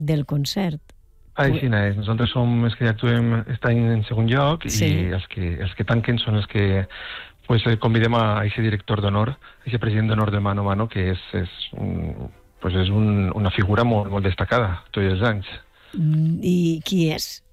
del concert. Així és. Nosaltres som els que actuem estan en segon lloc Sí. i els que tanquen són els que convidem a aquest director d'honor, a aquest president d'honor de Mano a Mano, que és una figura molt, molt destacada tots els anys. I qui és?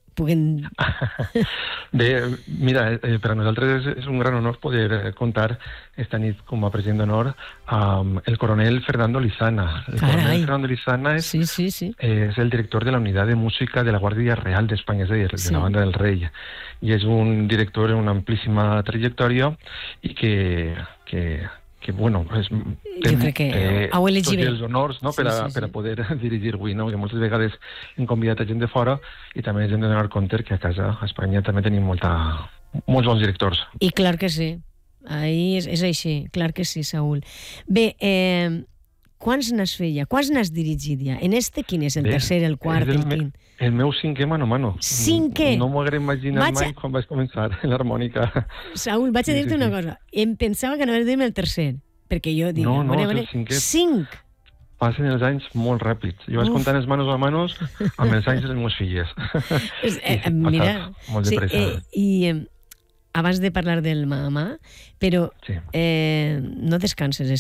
Bé, mira, per a nosaltres és un gran honor poder comptar esta nit com a president d'honor amb el coronel Fernando Lizana. El coronel Fernando Lizana és el director de la Unitat de Música de la Guàrdia Real d'Espanya, és a dir, de la Banda del Rei. I és un director amb una amplíssima trajectòria i que bueno, jo crec que ho elegit tots els honors, no, per a poder dirigir avui, no? Que moltes vegades hem convidat a gent de fora i també hem de donar compte que a casa, a Espanya, també tenim molts bons directors. I clar que sí, ahí és així, clar que sí, Saúl. Bé, quants n'has feia? Quants n'has dirigit ja? En quin és? El tercer, el quart, el quint? El meu cinquè Mano a Mano. Cinquè? No m'ho haguera imaginat mai quan vaig començar l'harmònica. Saúl, vaig a dir-te una cosa. Em pensava que anaves a dir-me el tercer, perquè jo dic... No, és el cinquè. 5? Passen els anys molt ràpids. Jo vaig comptant els manos a manos amb els anys de les meves filles. Mira, molt de pressa. I abans de parlar del mà, però no descanses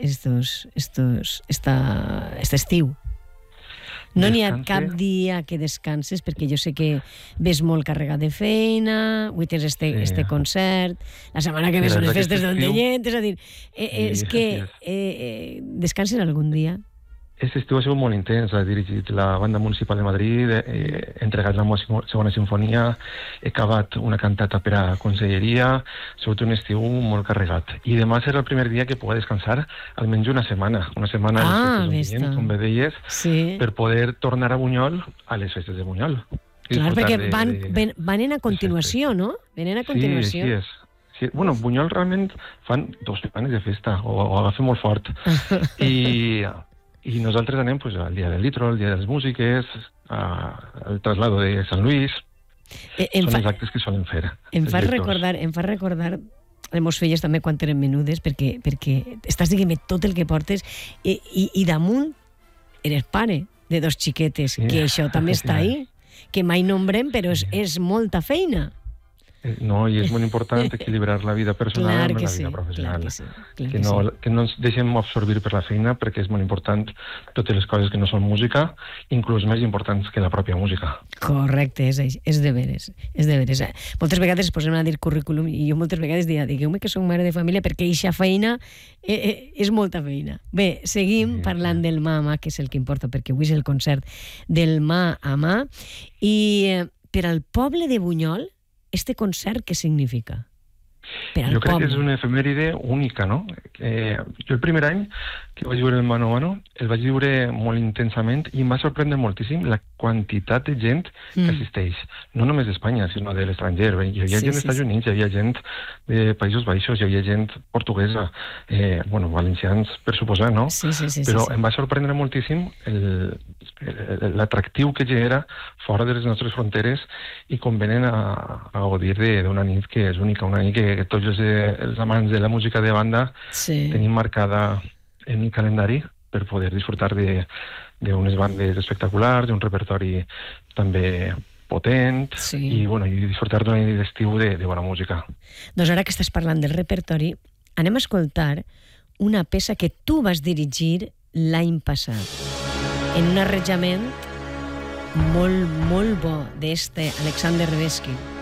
este estiu. No n'hi ha cap dia que descanses, perquè jo sé que ves molt carregat de feina, avui tens este concert, la setmana que ve són les festes d'Ondellent, és a dir, és que descanses algun dia? Aquest estiu ha sigut molt intens. He dirigit la Banda Municipal de Madrid, he entregat la segona sinfonia, he acabat una cantata per a conselleria, ha sigut un estiu molt carregat. I demà serà el primer dia que puc descansar almenys una setmana a les festes d'Ondellent, com bé deies, per poder tornar a Bunyol a les festes de Bunyol. Clar, perquè van a continuació, no? Venen a continuació. Sí, així és. Sí, bueno, Bunyol realment fan 2 setmanes de festa, ho agafa molt fort. I nosaltres anem al dia del litro, al dia de les músiques, al traslado de Sant Luis. Són els actes que solen fer. Em fa recordar, les meves filles també quan eren menudes, perquè estàs dient tot el que portes i damunt eres pare de 2 xiquetes, que això també està ahí, que mai nombrem, però és molta feina. No, i és molt important equilibrar la vida personal amb la vida professional. Que no ens deixem absorbir per la feina, perquè és molt important totes les coses que no són música, inclús més importants que la pròpia música. Correcte, és de veres. Moltes vegades es posem a dir currículum i jo moltes vegades digueu-me que soc mare de família perquè eixa feina és molta feina. Bé, seguim parlant del mà a mà, que és el que importa, perquè avui és el concert del mà a mà. I per al poble de Bunyol, este concert què significa? Jo crec que és una efemèride única, no? Jo el primer any que vaig viure el Mano a Mano el vaig viure molt intensament i em va sorprendre moltíssim la quantitat de gent que assisteix. No només d'Espanya, sinó de l'estranger. Hi havia gent dels Estats Units, hi havia gent de Països Baixos, hi havia gent portuguesa, valencians, per suposar, no? Però em va sorprendre moltíssim l'atractiu que genera fora de les nostres fronteres i com venen a gaudir d'una nit que és única, una nit que tots els amants de la música de banda tenim marcada en el calendari per poder disfrutar d'unes bandes espectaculars, d'un repertori també potent i disfrutar d'una nit d'estiu de bona música. Doncs ara que estàs parlant del repertori, anem a escoltar una peça que tu vas dirigir l'any passat en un arranjament molt, molt bo d'este Alexander Revesky.